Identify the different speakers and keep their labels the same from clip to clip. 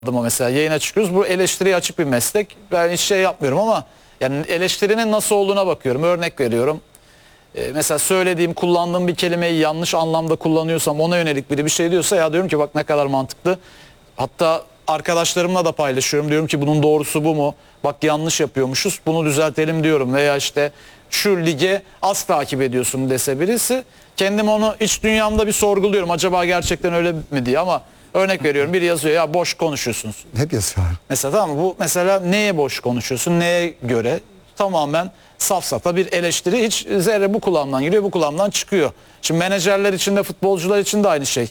Speaker 1: adıma mesela yayına çıkıyoruz. Bu eleştiriye açık bir meslek. Ben hiç şey yapmıyorum ama yani eleştirinin nasıl olduğuna bakıyorum. Örnek veriyorum. Mesela söylediğim, kullandığım bir kelimeyi yanlış anlamda kullanıyorsam, ona yönelik biri bir şey diyorsa, ya diyorum ki bak ne kadar mantıklı. Hatta arkadaşlarımla da paylaşıyorum. Diyorum ki bunun doğrusu bu mu? Bak yanlış yapıyormuşuz. Bunu düzeltelim diyorum. Veya işte şu lige az takip ediyorsun dese birisi, kendim onu iç dünyamda bir sorguluyorum. Acaba gerçekten öyle mi diye. Ama örnek veriyorum, biri yazıyor ya boş konuşuyorsunuz.
Speaker 2: Hep yazıyor.
Speaker 1: Mesela tamam mı? Bu mesela neye boş konuşuyorsun? Neye göre? Tamamen safsata bir eleştiri. Hiç zerre bu kulağımdan giriyor, bu kulağımdan çıkıyor. Şimdi menajerler için de futbolcular için de aynı şey.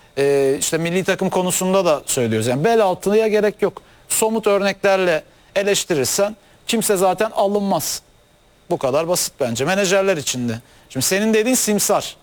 Speaker 1: İşte milli takım konusunda da söylüyoruz. Yani bel altıya gerek yok. Somut örneklerle eleştirirsen kimse zaten alınmaz. Bu kadar basit bence. Menajerler için de. Şimdi senin dediğin simsar.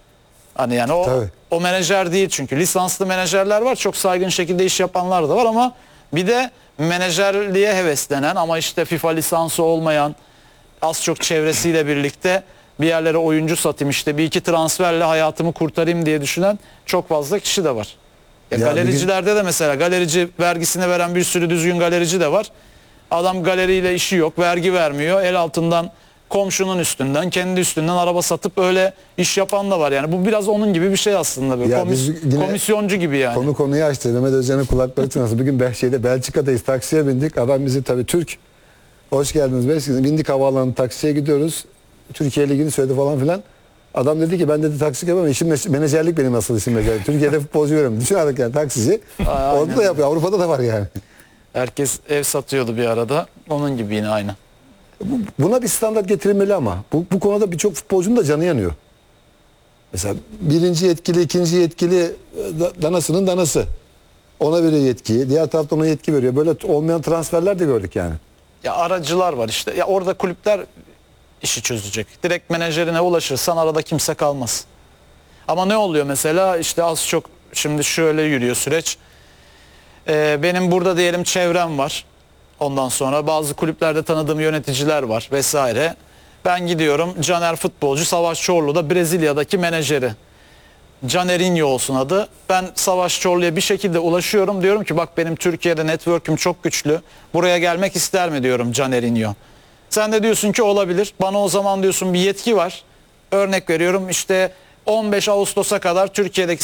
Speaker 1: Hani yani o menajer değil, çünkü lisanslı menajerler var, çok saygın şekilde iş yapanlar da var, ama bir de menajerliğe heveslenen ama işte FIFA lisansı olmayan, az çok çevresiyle birlikte bir yerlere oyuncu satayım, işte bir iki transferle hayatımı kurtarayım diye düşünen çok fazla kişi de var. Ya galericilerde de mesela galerici vergisini veren bir sürü düzgün galerici de var. Adam galeriyle işi yok, vergi vermiyor, el altından komşunun üstünden, kendi üstünden araba satıp öyle iş yapan da var. Yani bu biraz onun gibi bir şey aslında. Böyle komisyoncu gibi yani.
Speaker 2: Konuyu açtı. Mehmet Özcan'ın kulakları çınlasın. Bugün Belçika'dayız. Taksiye bindik. Adam bizi, tabii Türk. Hoş geldiniz. Bindik havaalanı, taksiye gidiyoruz. Türkiye Ligi'ni söyledi falan filan. Adam dedi ki ben dedi taksi yapamam. İşim menajerlik, benim asıl işim menajerlik. Türkiye'de futbolcu veriyorum. Düşün artık yani taksici. Orada da yapıyor. Avrupa'da da var yani.
Speaker 1: Herkes ev satıyordu bir arada. Onun gibi yine aynı.
Speaker 2: Buna bir standart getirilmeli ama. Bu konuda birçok futbolcunun da canı yanıyor. Mesela birinci yetkili, ikinci yetkili danasının danası. Ona veriyor yetkiyi. Diğer tarafta ona yetki veriyor. Böyle olmayan transferler de gördük yani.
Speaker 1: Ya aracılar var işte. Ya orada kulüpler işi çözecek. Direkt menajerine ulaşırsan arada kimse kalmaz. Ama ne oluyor mesela, işte az çok şimdi şöyle yürüyor süreç. Benim burada diyelim çevrem var. Ondan sonra bazı kulüplerde tanıdığım yöneticiler var vesaire. Ben gidiyorum, Caner futbolcu, Savaş Çorlu'da Brezilya'daki menajeri. Canerinho olsun adı. Ben Savaş Çorlu'ya bir şekilde ulaşıyorum. Diyorum ki bak benim Türkiye'de network'üm çok güçlü. Buraya gelmek ister mi diyorum Canerinho. Sen de diyorsun ki olabilir. Bana o zaman diyorsun bir yetki var. Örnek veriyorum, işte 15 Ağustos'a kadar Türkiye'deki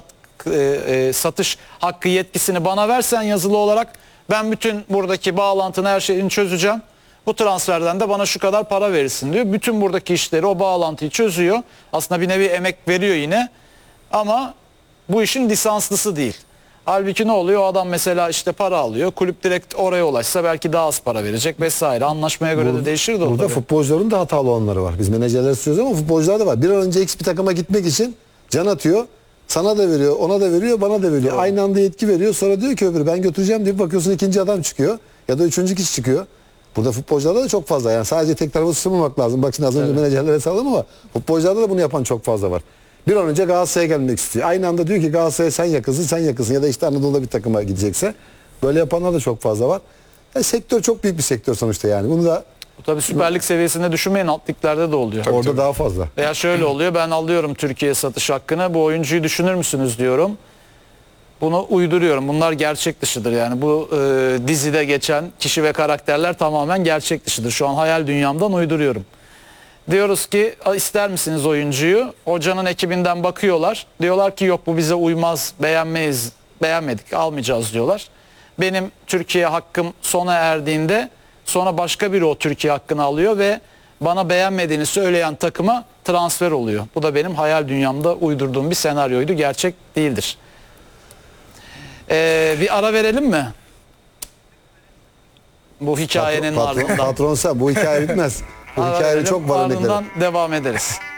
Speaker 1: satış hakkı yetkisini bana versen yazılı olarak, ben bütün buradaki bağlantını, her şeyini çözeceğim. Bu transferden de bana şu kadar para verirsin diyor. Bütün buradaki işleri, o bağlantıyı çözüyor. Aslında bir nevi emek veriyor yine. Ama bu işin lisanslısı değil. Halbuki ne oluyor? O adam mesela işte para alıyor. Kulüp direkt oraya ulaşsa belki daha az para verecek vesaire. Anlaşmaya göre de değişir de o.
Speaker 2: Burada futbolcuların da hatalı olanları var. Biz menajerler istiyoruz ama futbolcular da var. Bir an önce X bir takıma gitmek için can atıyor. Sana da veriyor, ona da veriyor, bana da veriyor. Doğru. Aynı anda yetki veriyor. Sonra diyor ki öbürü ben götüreceğim diye, bakıyorsun ikinci adam çıkıyor. Ya da üçüncü kişi çıkıyor. Burada futbolcularda da çok fazla. Yani sadece tek tarafı suçlamamak lazım. Bak şimdi az önce menajerlere sağladım ama futbolcularda da bunu yapan çok fazla var. Bir an önce Galatasaray'a gelmek istiyor. Aynı anda diyor ki Galatasaray'a sen yakınsın, sen yakınsın. Ya da işte Anadolu'da bir takıma gidecekse. Böyle yapanlar da çok fazla var. Yani sektör çok büyük bir sektör sonuçta yani. Bunu da...
Speaker 1: Bu tabii Süper Lig seviyesinde düşünmeyin, alt liglerde de oluyor.
Speaker 2: Orada daha fazla.
Speaker 1: Veya şöyle oluyor, ben alıyorum Türkiye satış hakkını, bu oyuncuyu düşünür müsünüz diyorum. Bunu uyduruyorum. Bunlar gerçek dışıdır yani. Bu dizide geçen kişi ve karakterler tamamen gerçek dışıdır. Şu an hayal dünyamdan uyduruyorum. Diyoruz ki ister misiniz oyuncuyu? Hocanın ekibinden bakıyorlar. Diyorlar ki yok bu bize uymaz, beğenmeyiz, beğenmedik, almayacağız diyorlar. Benim Türkiye hakkım sona erdiğinde sonra başka biri o Türkiye hakkını alıyor ve bana beğenmediğini söyleyen takıma transfer oluyor. Bu da benim hayal dünyamda uydurduğum bir senaryoydu. Gerçek değildir. Bir ara verelim mi? Bu hikayenin ardından.
Speaker 2: Patronsa bu hikaye bitmez. Bu hikayenin çok var örnekleri.
Speaker 1: Ardından devam ederiz.